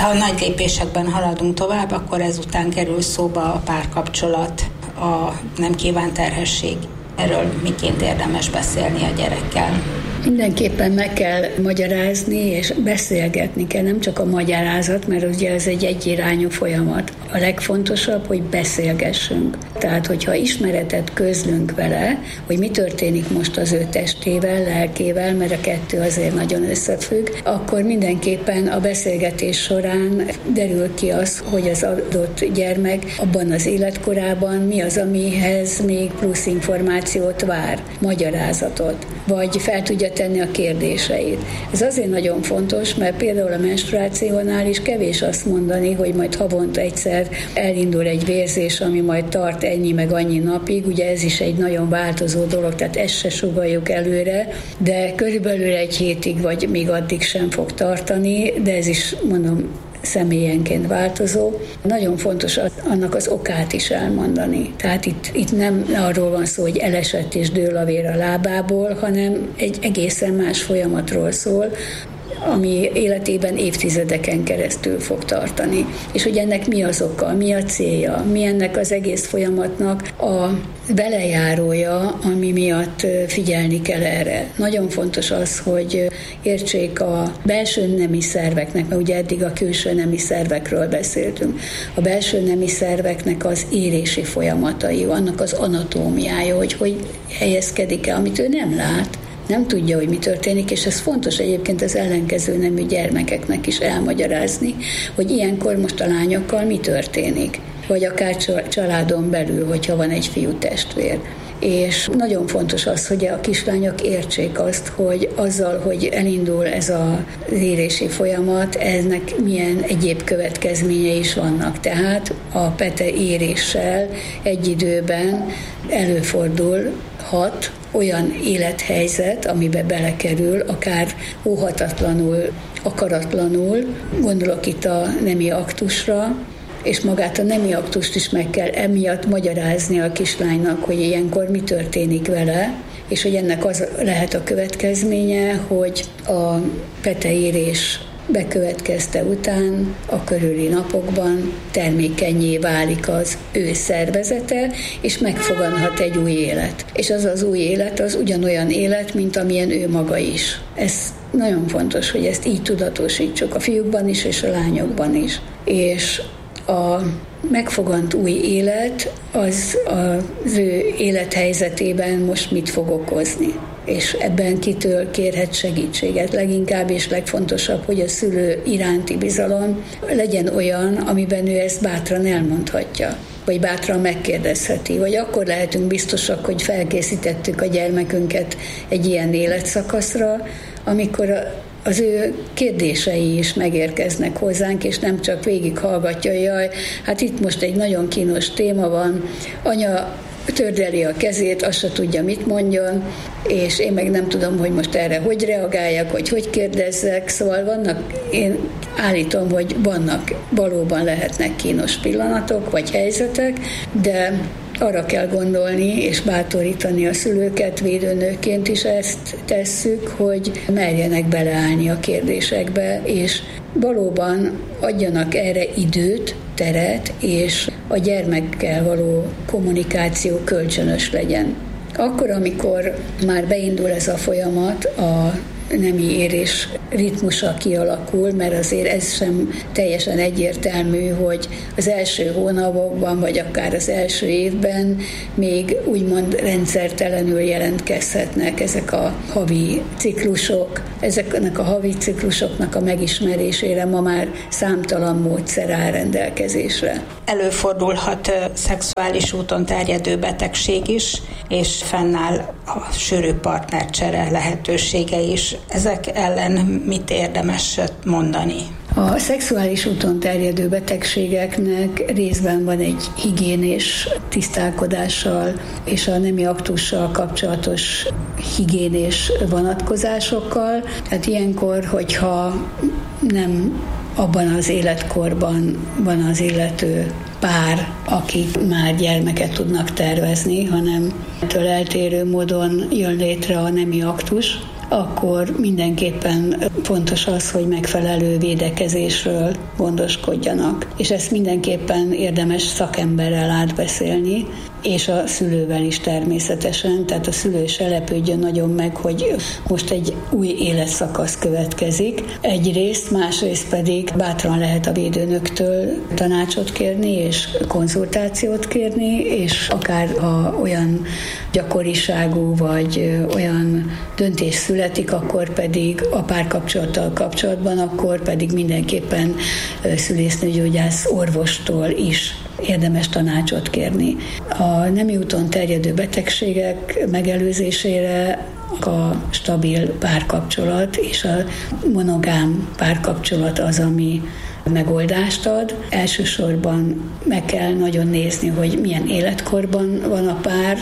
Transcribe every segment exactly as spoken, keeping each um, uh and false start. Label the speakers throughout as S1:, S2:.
S1: Ha nagy lépésekben haladunk tovább, akkor ezután kerül szóba a párkapcsolat, a nem kívánt terhesség. Erről miként érdemes beszélni a gyerekkel?
S2: Mindenképpen meg kell magyarázni, és beszélgetni kell, nem csak a magyarázat, mert ugye ez egy egyirányú folyamat. A legfontosabb, hogy beszélgessünk. Tehát, hogyha ismeretet közlünk vele, hogy mi történik most az ő testével, lelkével, mert a kettő azért nagyon összefügg, akkor mindenképpen a beszélgetés során derül ki az, hogy az adott gyermek abban az életkorában mi az, amihez még plusz információt vár, magyarázatot, vagy fel tudja tenni a kérdéseit. Ez azért nagyon fontos, mert például a menstruációnál is kevés azt mondani, hogy majd havonta egyszer elindul egy vérzés, ami majd tart ennyi meg annyi napig, ugye ez is egy nagyon változó dolog, tehát ezt se sugalljuk előre, de körülbelül egy hétig, vagy még addig sem fog tartani, de ez is, mondom, személyenként változó. Nagyon fontos az, annak az okát is elmondani. Tehát itt, itt nem arról van szó, hogy elesett és dől a vér a lábából, hanem egy egészen más folyamatról szól, ami életében évtizedeken keresztül fog tartani. És hogy ennek mi az oka, mi a célja, mi ennek az egész folyamatnak a velejárója, ami miatt figyelni kell erre. Nagyon fontos az, hogy értsék a belső nemi szerveknek, mert ugye eddig a külső nemi szervekről beszéltünk, a belső nemi szerveknek az érési folyamatai, annak az anatómiája, hogy hogy helyezkedik el, amit ő nem lát, nem tudja, hogy mi történik, és ez fontos egyébként az ellenkező nemű gyermekeknek is elmagyarázni, hogy ilyenkor most a lányokkal mi történik, vagy akár családon belül, hogyha van egy fiú testvér. És nagyon fontos az, hogy a kislányok értsék azt, hogy azzal, hogy elindul ez a érési folyamat, ennek milyen egyéb következményei is vannak. Tehát a pete éréssel egy időben előfordulhat olyan élethelyzet, amiben belekerül, akár óhatatlanul, akaratlanul, gondolok itt a nemi aktusra, és magát a nemi aktust is meg kell emiatt magyarázni a kislánynak, hogy ilyenkor mi történik vele, és hogy ennek az lehet a következménye, hogy a peteérés bekövetkezte után a körüli napokban termékenyé válik az ő szervezete, és megfoganhat egy új élet. És az az új élet az ugyanolyan élet, mint amilyen ő maga is. Ez nagyon fontos, hogy ezt így tudatosítsuk a fiúkban is, és a lányokban is. És a megfogant új élet az az ő élethelyzetében most mit fog okozni. És ebben kitől kérhet segítséget. Leginkább és legfontosabb, hogy a szülő iránti bizalom legyen olyan, amiben ő ezt bátran elmondhatja, vagy bátran megkérdezheti, vagy akkor lehetünk biztosak, hogy felkészítettük a gyermekünket egy ilyen életszakaszra, amikor az ő kérdései is megérkeznek hozzánk, és nem csak végighallgatja, jaj, hát itt most egy nagyon kínos téma van, anya tördeli a kezét, azt se tudja, mit mondjon, és én meg nem tudom, hogy most erre hogy reagáljak, vagy hogy kérdezzek, szóval vannak, én állítom, hogy vannak, valóban lehetnek kínos pillanatok, vagy helyzetek, de arra kell gondolni, és bátorítani a szülőket, védőnőként is ezt tesszük, hogy merjenek beleállni a kérdésekbe, és valóban adjanak erre időt, teret, és a gyermekkel való kommunikáció kölcsönös legyen. Akkor, amikor már beindul ez a folyamat, a nemi érés ritmusa kialakul, mert azért ez sem teljesen egyértelmű, hogy az első hónapokban, vagy akár az első évben még úgymond rendszertelenül jelentkezhetnek ezek a havi ciklusok. Ezeknek a havi ciklusoknak a megismerésére ma már számtalan módszer áll rendelkezésre.
S1: Előfordulhat szexuális úton terjedő betegség is, és fennáll a sűrű partnercsere lehetősége is. Ezek ellen mit érdemes mondani?
S2: A szexuális úton terjedő betegségeknek részben van egy higiénés tisztálkodással és a nemi aktussal kapcsolatos higiénés vonatkozásokkal. Tehát ilyenkor, hogyha nem abban az életkorban van az illető pár, akik már gyermeket tudnak tervezni, hanem ettől eltérő módon jön létre a nemi aktus, akkor mindenképpen fontos az, hogy megfelelő védekezésről gondoskodjanak. És ezt mindenképpen érdemes szakemberrel átbeszélni, és a szülővel is természetesen, tehát a szülő se lepődjön nagyon meg, hogy most egy új életszakasz következik. Egyrészt, másrészt pedig bátran lehet a védőnöktől tanácsot kérni, és konzultációt kérni, és akár ha olyan gyakoriságú, vagy olyan döntés születik, akkor pedig a párkapcsolattal kapcsolatban, akkor pedig mindenképpen szülésznőgyógyász orvostól is érdemes tanácsot kérni. A nemi úton terjedő betegségek megelőzésére a stabil párkapcsolat és a monogám párkapcsolat az, ami megoldást ad. Elsősorban meg kell nagyon nézni, hogy milyen életkorban van a pár,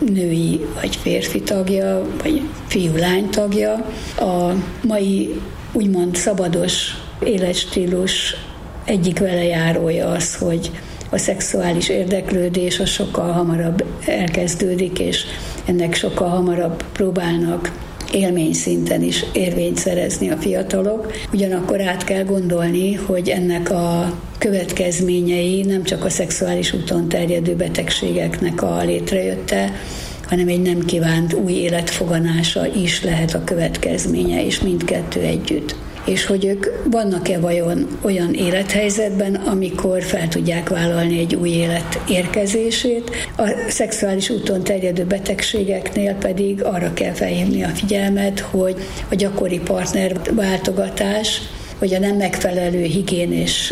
S2: női vagy férfi tagja, vagy fiú-lány tagja. A mai úgymond szabados életstílus egyik velejárója az, hogy a szexuális érdeklődés az sokkal hamarabb elkezdődik, és ennek sokkal hamarabb próbálnak élményszinten is érvényt szerezni a fiatalok. Ugyanakkor át kell gondolni, hogy ennek a következményei nem csak a szexuális úton terjedő betegségeknek a létrejötte, hanem egy nem kívánt új életfoganása is lehet a következménye, és mindkettő együtt. És hogy ők vannak-e vajon olyan élethelyzetben, amikor fel tudják vállalni egy új élet érkezését. A szexuális úton terjedő betegségeknél pedig arra kell felhívni a figyelmet, hogy a gyakori partnerváltogatás, vagy a nem megfelelő higién és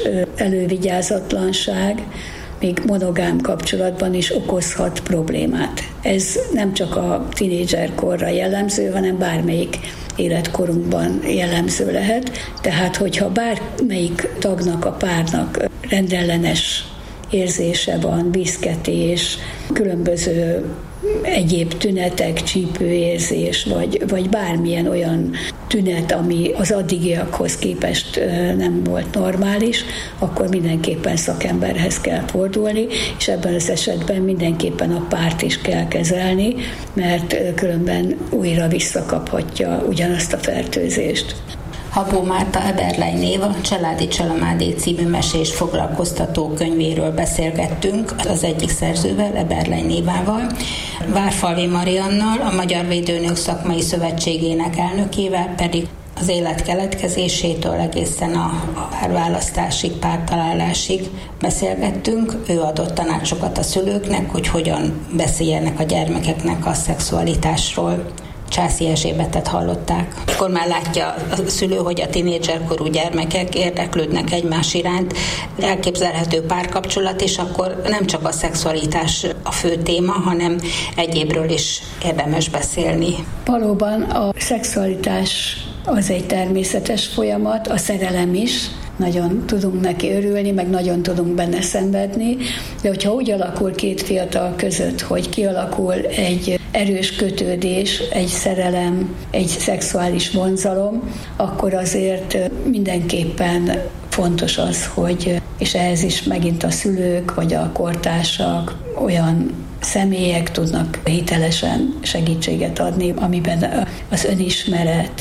S2: elővigyázatlanság még monogám kapcsolatban is okozhat problémát. Ez nem csak a tínédzserkorra jellemző, hanem bármelyik életkorunkban jellemző lehet. Tehát, hogyha bármelyik tagnak, a párnak rendellenes érzése van, viszketés, különböző egyéb tünetek, csípőérzés, vagy, vagy bármilyen olyan tünet, ami az addigiakhoz képest nem volt normális, akkor mindenképpen szakemberhez kell fordulni, és ebben az esetben mindenképpen a párt is kell kezelni, mert különben újra visszakaphatja ugyanazt a fertőzést.
S1: Habó Márta Eberlein Éva Családi Csalamádé című mesés foglalkoztató könyvéről beszélgettünk az egyik szerzővel, Eberlein Évával, Várfalvi Mariannal, a Magyar Védőnők Szakmai Szövetségének elnökével pedig az élet keletkezésétől egészen a párválasztásig, pártalálásig beszélgettünk. Ő adott tanácsokat a szülőknek, hogy hogyan beszéljenek a gyermekeknek a szexualitásról. Császi Erzsébetet hallották. Akkor már látja a szülő, hogy a tinédzserkorú gyermekek érdeklődnek egymás iránt, elképzelhető párkapcsolat, és akkor nem csak a szexualitás a fő téma, hanem egyébről is érdemes beszélni.
S2: Valóban a szexualitás az egy természetes folyamat, a szerelem is. Nagyon tudunk neki örülni, meg nagyon tudunk benne szenvedni, de hogyha úgy alakul két fiatal között, hogy kialakul egy erős kötődés, egy szerelem, egy szexuális vonzalom, akkor azért mindenképpen fontos az, hogy, és ehhez is megint a szülők vagy a kortársak, olyan személyek tudnak hitelesen segítséget adni, amiben az önismeret,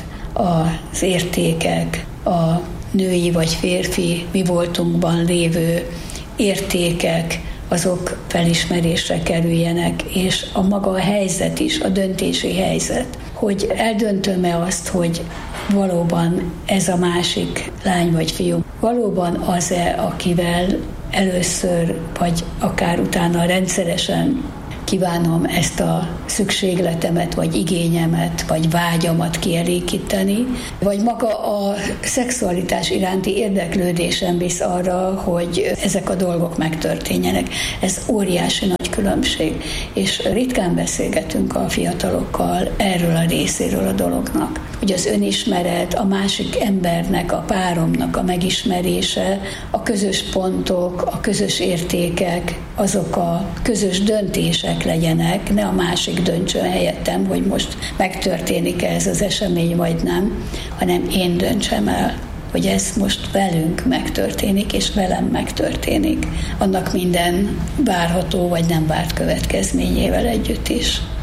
S2: az értékek, a női vagy férfi mi voltunkban lévő értékek, azok felismerésre kerüljenek, és a maga a helyzet is, a döntési helyzet, hogy eldöntöm-e azt, hogy valóban ez a másik lány vagy fiú, valóban az-e, akivel először, vagy akár utána rendszeresen kívánom ezt a szükségletemet, vagy igényemet, vagy vágyamat kielégíteni, vagy maga a szexualitás iránti érdeklődésem visz arra, hogy ezek a dolgok megtörténjenek. Ez óriási nagy különbség, és ritkán beszélgetünk a fiatalokkal erről a részéről a dolognak. Hogy az önismeret, a másik embernek, a páromnak a megismerése, a közös pontok, a közös értékek, azok a közös döntések legyenek, ne a másik döntsön helyettem, hogy most megtörténik-e ez az esemény, vagy nem, hanem én döntsem el, hogy ez most velünk megtörténik, és velem megtörténik. Annak minden várható, vagy nem várt következményével együtt is.